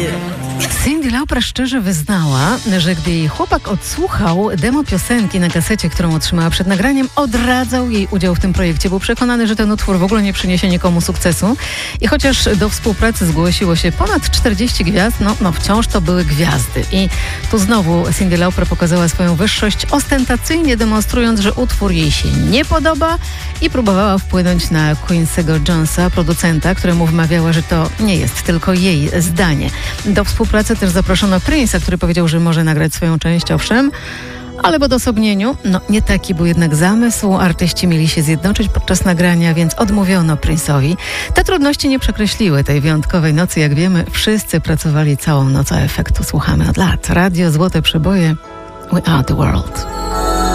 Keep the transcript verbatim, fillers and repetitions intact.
Cyndi Lauper szczerze wyznała, że gdy jej chłopak odsłuchał demo piosenki na kasecie, którą otrzymała przed nagraniem, odradzał jej udział w tym projekcie. Był przekonany, że ten utwór w ogóle nie przyniesie nikomu sukcesu. I chociaż do współpracy zgłosiło się ponad czterdzieści gwiazd, no, no wciąż to były gwiazdy. I tu znowu Cyndi Lauper pokazała swoją wyższość, ostentacyjnie demonstrując, że utwór jej się nie podoba i próbowała wpłynąć na Quincy'ego Jonesa, producenta, któremu wmawiała, że to nie jest tylko jej zdanie. Do współpracy też zaproszono Prince'a, który powiedział, że może nagrać swoją część, owszem, ale w odosobnieniu. No nie taki był jednak zamysł. Artyści mieli się zjednoczyć podczas nagrania, więc odmówiono Prince'owi. Te trudności nie przekreśliły tej wyjątkowej nocy. Jak wiemy, wszyscy pracowali całą noc, a efektu słuchamy od lat. Radio Złote Przeboje. We are the world.